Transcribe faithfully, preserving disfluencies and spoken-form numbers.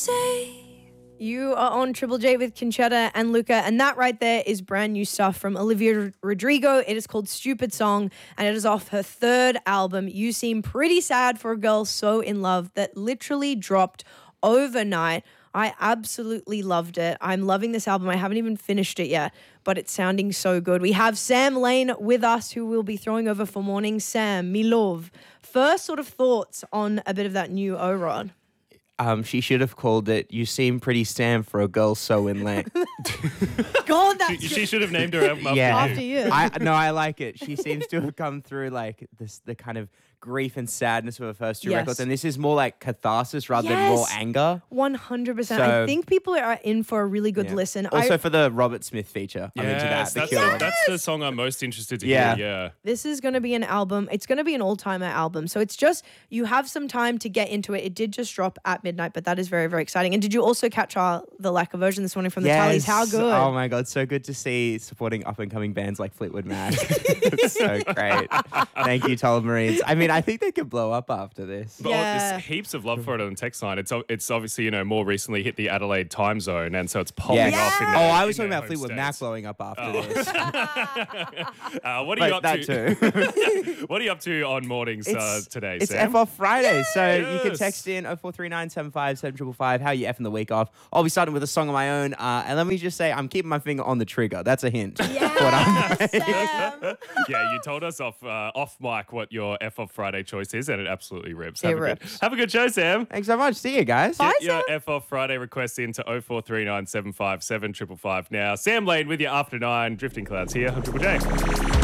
say. You are on Triple J with Conchetta and Luca, and that right there is brand new stuff from Olivia Rodrigo. It is called Stupid Song, and it is off her third album, You Seem Pretty Sad for a Girl So In Love, that literally dropped overnight. I absolutely loved it. I'm loving this album. I haven't even finished it yet, but it's sounding so good. We have Sam Lane with us, who will be throwing over for morning. Sam, me love. First sort of thoughts on a bit of that new O-Rod. Um, she should have called it "You Seem Pretty Sam for a Girl So In Love." God, that's She, she should have named her album after Yeah. after you. you. I no, I like it. She seems to have come through like this, the kind of grief and sadness of her first two Yes. records, and this is more like catharsis rather than raw Yes. anger. one hundred percent. I So- think people are in for a really good Yeah. listen. Also I, for the Robert Smith feature, I'm into that. Yes, The that's, Killer. the, that's the song I'm most interested to Yeah. hear. Yeah. this is going to be an album. It's going to be an all-timer album. So it's just, you have some time to get into it. It did just drop at midnight, but that is very, very exciting. And did you also catch our the Lacquer version this morning from the Tallies? How good. Oh my God, so good to see supporting up and coming bands like Fleetwood Mac. It's so great. Thank you, Tullamarines. Marines. I mean, I think they could blow up after this. But Yeah. there's heaps of love for it on the text line. It's o- it's obviously, you know, more recently hit the Adelaide time zone, and so it's popping Yeah. off in Oh, their- I in was talking their about home Fleetwood states. Mac blowing up after Oh. this. Uh, what are you But up that to? too. What are you up to on mornings uh, today, It's Sam? F off Friday, so you can Yes. text in oh four three nine seven five seven five five. How are you effing the week off? I'll be starting with a song of my own, uh, and let me just say, I'm keeping my finger on the trigger. That's a hint. Yes, Sam. Yeah, you told us off uh, off mic what your F off Friday choice is, and it absolutely rips. Have, It a, rips. Good, have a good show, Sam. Thanks so much. See you guys. Bye, Get your Sam. F off Friday requests into oh four three nine seven five seven five five now. Sam Lane with you after nine. Drifting Clouds here on Triple J.